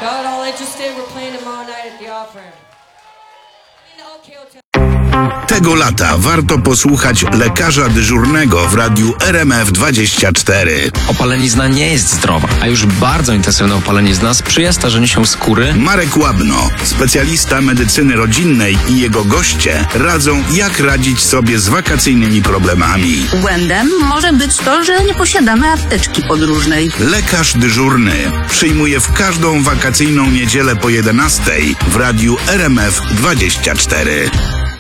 God, all I just did, we're playing tomorrow night at the Opera. Tego lata warto posłuchać lekarza dyżurnego w radiu RMF24. Opalenizna nie jest zdrowa, a już bardzo intensywna opalenizna sprzyja starzeniu się skóry. Marek Łabno, specjalista medycyny rodzinnej i jego goście radzą, jak radzić sobie z wakacyjnymi problemami. Błędem może być to, że nie posiadamy apteczki podróżnej. Lekarz dyżurny przyjmuje w każdą wakacyjną niedzielę po 11 w radiu RMF24.